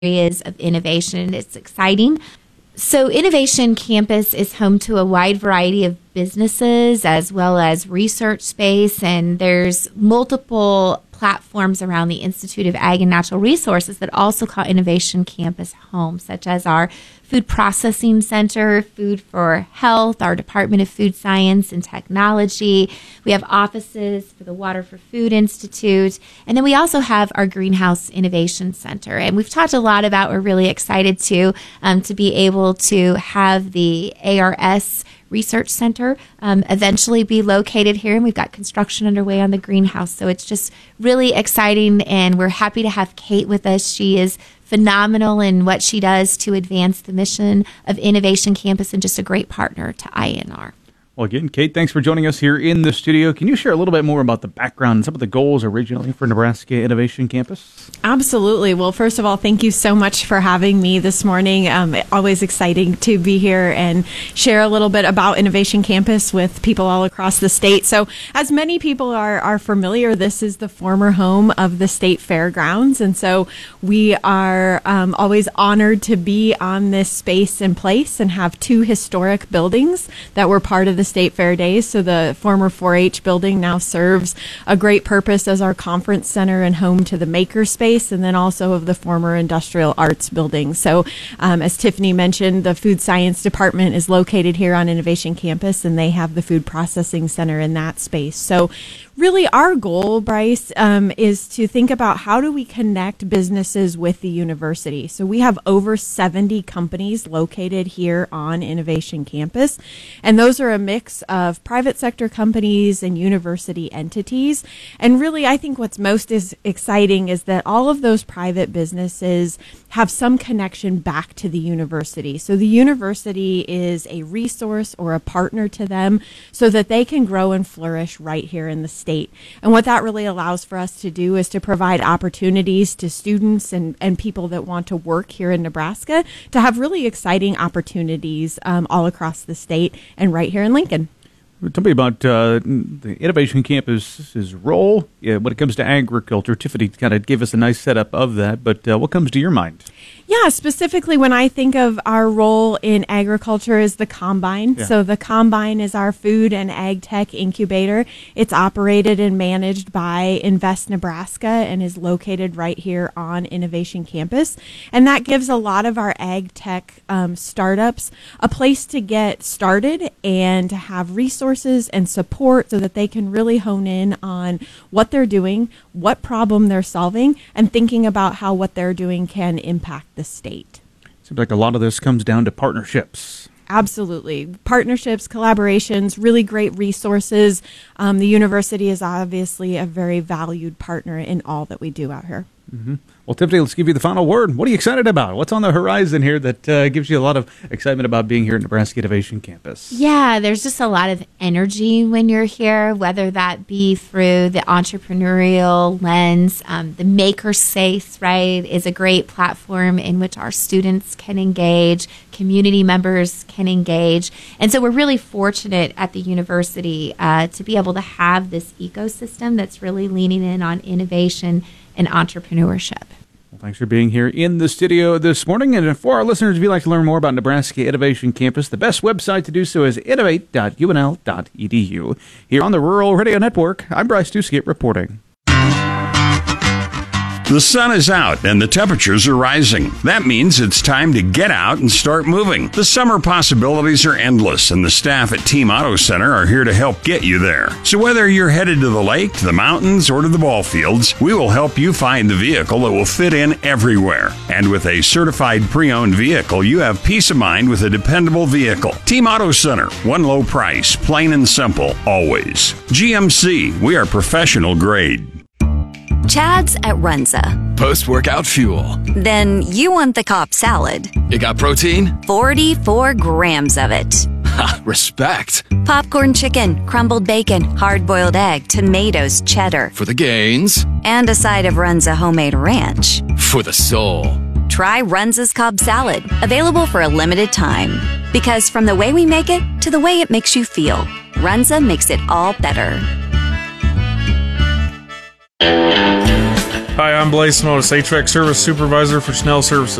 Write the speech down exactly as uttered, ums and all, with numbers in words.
areas of innovation. It's exciting. So Innovation Campus is home to a wide variety of businesses as well as research space, and there's multiple platforms around the Institute of Ag and Natural Resources that also call Innovation Campus home, such as our Food Processing Center, Food for Health, our Department of Food Science and Technology. We have offices for the Water for Food Institute, and then we also have our Greenhouse Innovation Center. And we've talked a lot about, we're really excited to, um, to be able to have the A R S Research Center um, eventually be located here, and we've got construction underway on the greenhouse. So it's just really exciting, and we're happy to have Kate with us. She is phenomenal in what she does to advance the mission of Innovation Campus and just a great partner to I N R. Well, again, Kate, thanks for joining us here in the studio. Can you share a little bit more about the background and some of the goals originally for Nebraska Innovation Campus? Absolutely. Well, first of all, thank you so much for having me this morning. Um, always exciting to be here and share a little bit about Innovation Campus with people all across the state. So as many people are, are familiar, this is the former home of the state fairgrounds. And so we are um, always honored to be on this space and place and have two historic buildings that were part of the State Fair Days. So the former four H building now serves a great purpose as our conference center and home to the maker space, and then also of the former industrial arts building. So um, as Tiffany mentioned, the food science department is located here on Innovation Campus, and they have the food processing center in that space. So really our goal, Bryce, um, is to think about how do we connect businesses with the university. So we have over seventy companies located here on Innovation Campus, and those are a mix of private sector companies and university entities. And really, I think what's most is exciting is that all of those private businesses have some connection back to the university. So the university is a resource or a partner to them so that they can grow and flourish right here in the state. And what that really allows for us to do is to provide opportunities to students and, and people that want to work here in Nebraska to have really exciting opportunities um, all across the state and right here in Lincoln. Tell me about uh, the Innovation Campus's role yeah, when it comes to agriculture. Tiffany kind of gave us a nice setup of that, but uh, what comes to your mind? Yeah, specifically when I think of our role in agriculture is the Combine. Yeah. So the Combine is our food and ag tech incubator. It's operated and managed by Invest Nebraska and is located right here on Innovation Campus. And that gives a lot of our ag tech um, startups a place to get started and to have resources and support so that they can really hone in on what they're doing, what problem they're solving, and thinking about how what they're doing can impact the state. Seems like a lot of this comes down to partnerships. Absolutely. Partnerships, collaborations, really great resources. Um, the university is obviously a very valued partner in all that we do out here. Mm-hmm. Well, Tiffany, let's give you the final word. What are you excited about? What's on the horizon here that uh, gives you a lot of excitement about being here at Nebraska Innovation Campus? Yeah, there's just a lot of energy when you're here, whether that be through the entrepreneurial lens. Um, the Maker Space, right, is a great platform in which our students can engage, community members can engage. And so we're really fortunate at the university uh, to be able to have this ecosystem that's really leaning in on innovation and entrepreneurship. Well, thanks for being here in the studio this morning. And for our listeners, if you'd like to learn more about Nebraska Innovation Campus, the best website to do so is innovate dot U N L dot E D U. Here on the Rural Radio Network, I'm Bryce Duskett reporting. The sun is out and the temperatures are rising. That means it's time to get out and start moving. The summer possibilities are endless, and the staff at Team Auto Center are here to help get you there. So whether you're headed to the lake, to the mountains, or to the ball fields, we will help you find the vehicle that will fit in everywhere. And with a certified pre-owned vehicle, you have peace of mind with a dependable vehicle. Team Auto Center, one low price, plain and simple, always. G M C, we are professional grade. Chad's at Runza. Post-workout fuel. Then you want the Cobb salad. You got protein? forty-four grams of it. Ha, respect. Popcorn chicken, crumbled bacon, hard-boiled egg, tomatoes, cheddar. For the gains. And a side of Runza homemade ranch. For the soul. Try Runza's Cobb salad, available for a limited time. Because from the way we make it to the way it makes you feel, Runza makes it all better. Hi, I'm Blaze Motis, H V A C Service Supervisor for Snell Services.